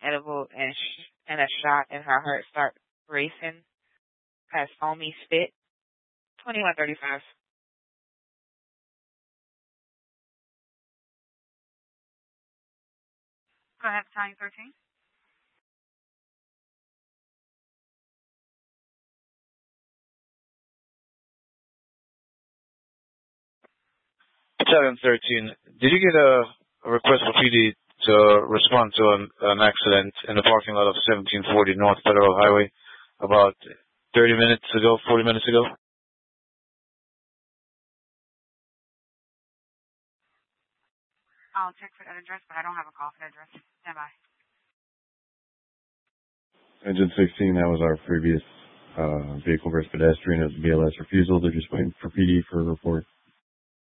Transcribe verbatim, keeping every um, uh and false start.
edible and sh- and a shot, and her heart start racing, has foamy spit. Twenty-one thirty-five. Go ahead, time thirteen. Battalion thirteen, did you get a, a request for P D to respond to an, an accident in the parking lot of seventeen forty North Federal Highway about thirty minutes ago, forty minutes ago? I'll check for that address, but I don't have a call for that address. Stand by. Engine sixteen, that was our previous uh, vehicle versus pedestrian. It was a B L S refusal. They're just waiting for P D for a report.